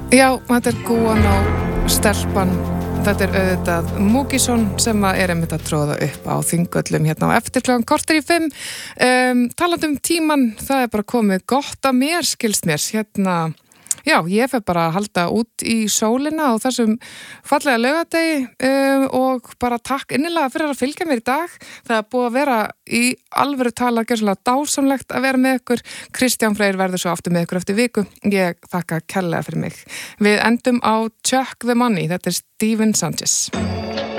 Já, þetta Guano stelpan, þetta auðvitað Múkisson sem einmitt að tróða upp á Þingvöllum hérna á eftir klukkan korter í 5. Talandi tíman, það bara komið gott að mér, skilst mér, hérna, já, ég fer bara að halda út í sólina á þessum fallega laugardegi og bara takk innilega fyrir að fylgja mér í dag. Það búið að vera í alvöru tala gjörsamlega dásamlegt að vera með ykkur. Kristján Freyr verður svo aftur með ykkur eftir viku. Ég þakka kærlega fyrir mig. Við endum á Chuck the Money, þetta Steven Sanchez.